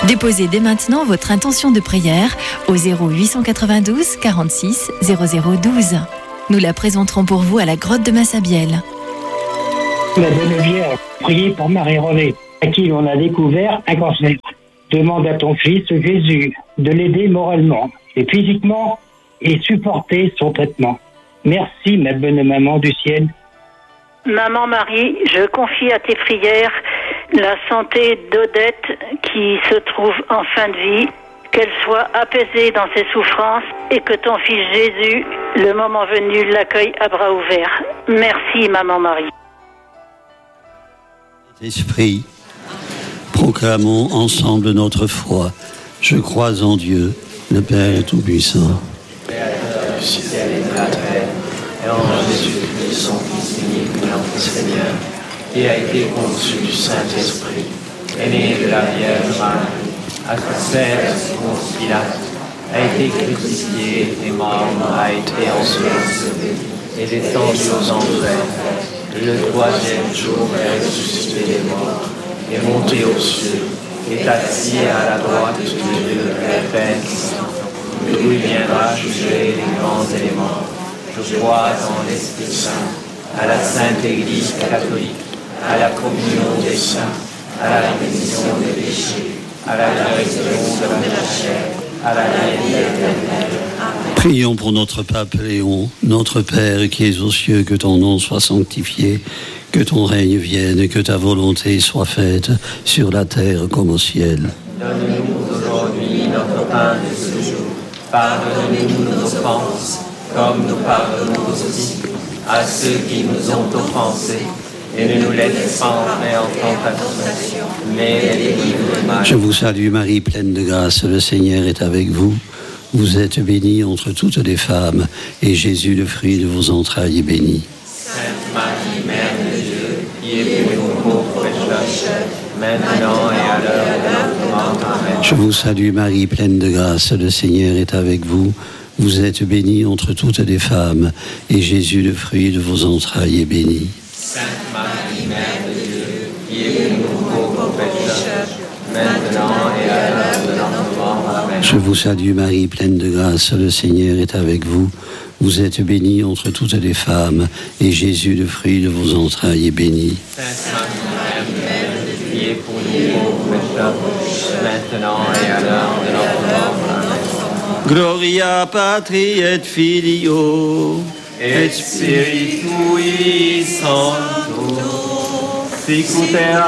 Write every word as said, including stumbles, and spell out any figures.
Déposez dès maintenant votre intention de prière au zéro huit cent quatre-vingt-douze quarante-six zéro zéro douze. Nous la présenterons pour vous à la grotte de Massabielle. La Bonne Vierge, priez pour Marie-Renée, à qui l'on a découvert un cancer. Demande à ton fils Jésus de l'aider moralement et physiquement et supporter son traitement. Merci, ma bonne maman du ciel. Maman Marie, je confie à tes prières la santé d'Odette qui se trouve en fin de vie, qu'elle soit apaisée dans ses souffrances et que ton fils Jésus, le moment venu, l'accueille à bras ouverts. Merci, Maman Marie. Esprit, proclamons ensemble notre foi. Je crois en Dieu, le Père Tout-Puissant, Créateur du ciel et de la terre, et en Jésus-Christ, son Fils unique, notre Seigneur, qui a été conçu du Saint-Esprit, est né de la Vierge Marie, a souffert sous Pilate, a été crucifié et mort, a été enseveli, et descendu aux enfers. Le troisième jour est ressuscité des morts, est monté aux cieux, est assis à la droite de Dieu le Père Saint, d'où il viendra juger les grands et les morts. Je crois en l'Esprit Saint, à la Sainte Église catholique, à la communion des saints, à la rémission des péchés, à la résurrection de la chair, à la vie éternelle. Prions pour notre pape Léon, notre Père qui es aux cieux, que ton nom soit sanctifié, que ton règne vienne, que ta volonté soit faite sur la terre comme au ciel. Donne-nous aujourd'hui notre pain de ce jour. Pardonne-nous nos offenses, comme nous pardonnons aussi à ceux qui nous ont offensés. Et ne nous laisse pas entrer en tentation, mais délivre-nous du mal. Je vous salue Marie, pleine de grâce, le Seigneur est avec vous. Vous êtes bénie entre toutes les femmes, et Jésus, le fruit de vos entrailles, est béni. Sainte Marie, Mère de Dieu, priez pour nous pauvres pécheurs, maintenant et à l'heure de notre mort. Amen. Je vous salue Marie, pleine de grâce, le Seigneur est avec vous. Vous êtes bénie entre toutes les femmes, et Jésus, le fruit de vos entrailles, est béni. Sainte Marie, Mère de Dieu, priez pour nous pauvres pécheurs, maintenant et à l'heure de notre mort. Amen. Je vous salue Marie, pleine de grâce, le Seigneur est avec vous. Vous êtes bénie entre toutes les femmes, et Jésus, le fruit de vos entrailles, est béni. Sainte Marie, Mère de Dieu, priez pour nous pauvres pécheurs, maintenant et à l'heure de notre mort. Amen. Gloria Patri et Filio Et Spiritui Sancto, sicut erat